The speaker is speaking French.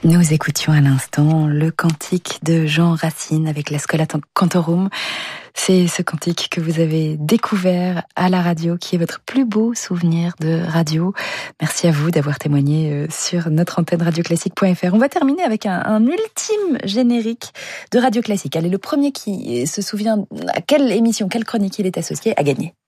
Nous écoutions à l'instant le cantique de Jean Racine avec la Schola Cantorum. C'est ce cantique que vous avez découvert à la radio, qui est votre plus beau souvenir de radio. Merci à vous d'avoir témoigné sur notre antenne radioclassique.fr. On va terminer avec un ultime générique de Radio Classique. Allez, le premier qui se souvient à quelle émission, quelle chronique il est associé, a gagné.